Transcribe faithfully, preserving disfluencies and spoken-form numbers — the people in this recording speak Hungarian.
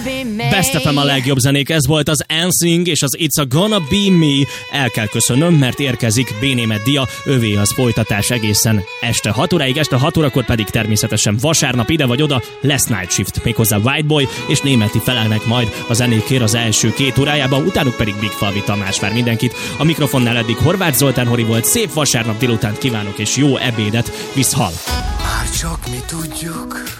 Best ef em a legjobb zenék, ez volt az Ansing és az It's a Gonna Be Me. El kell köszönnöm, mert érkezik B. Németh Dia, övé az folytatás egészen este hat óráig, este hat órakor pedig természetesen vasárnap ide vagy oda lesz Night Shift, méghozzá White Boy és Németi felelnek majd a zenékért az első két órájában, utánuk pedig Big Falvi Tamás vár mindenkit. A mikrofonnál eddig Horváth Zoltán Hori volt, szép vasárnap délutánt kívánok és jó ebédet, viszhal! Már csak mi tudjuk,